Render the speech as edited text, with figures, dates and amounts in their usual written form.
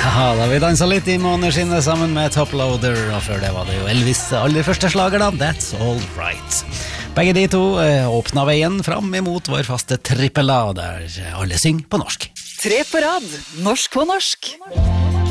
Ja, da vi danset litt I måneskinnet sammen med Toploader, og før det var det jo Elvis' aller første slager da, That's All Right. Begge de to åpnet veien fram imot vår faste trippel A, der alle synger på norsk. 3 på rad, norsk på norsk.